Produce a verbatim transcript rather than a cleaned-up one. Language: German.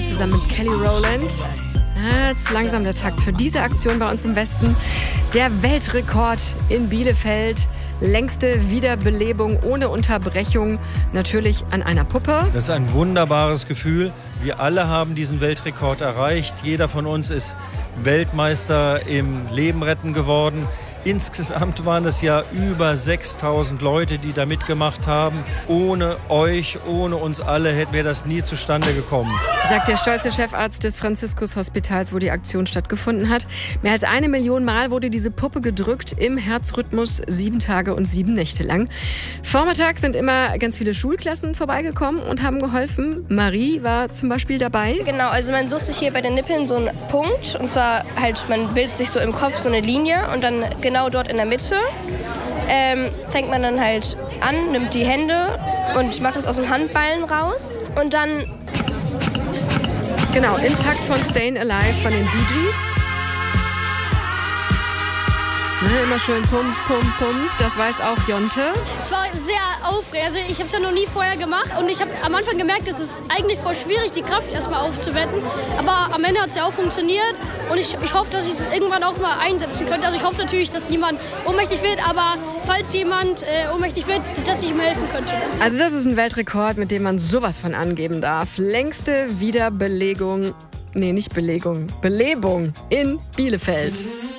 zusammen mit Kelly Rowland. Ah, zu langsam der Takt für diese Aktion bei uns im Westen. Der Weltrekord in Bielefeld. Längste Wiederbelebung ohne Unterbrechung. Natürlich an einer Puppe. Das ist ein wunderbares Gefühl. Wir alle haben diesen Weltrekord erreicht. Jeder von uns ist Weltmeister im Leben retten geworden. Insgesamt waren es ja über sechstausend Leute, die da mitgemacht haben. Ohne euch, ohne uns alle wäre das nie zustande gekommen. Sagt der stolze Chefarzt des Franziskus-Hospitals, wo die Aktion stattgefunden hat. Mehr als eine Million Mal wurde diese Puppe gedrückt im Herzrhythmus, sieben Tage und sieben Nächte lang. Vormittags sind immer ganz viele Schulklassen vorbeigekommen und haben geholfen. Marie war zum Beispiel dabei. Genau, also man sucht sich hier bei den Nippeln so einen Punkt. Und zwar halt, man bildet sich so im Kopf so eine Linie und dann genau dort in der Mitte ähm, fängt man dann halt an, nimmt die Hände und macht das aus dem Handballen raus und dann... Genau, im Takt von Stayin' Alive von den Bee Gees. Ne, immer schön pump, pump, pump. Das weiß auch Jonte. Es war sehr aufregend. Also ich habe es ja noch nie vorher gemacht. Und ich habe am Anfang gemerkt, es ist eigentlich voll schwierig, die Kraft erstmal aufzuwetten. Aber am Ende hat es ja auch funktioniert. Und ich, ich hoffe, dass ich es irgendwann auch mal einsetzen könnte. Also ich hoffe natürlich, dass niemand ohnmächtig wird. Aber falls jemand äh, ohnmächtig wird, dass ich ihm helfen könnte. Also das ist ein Weltrekord, mit dem man sowas von angeben darf. Längste Wiederbelegung, nee, nicht Belegung, Belebung in Bielefeld.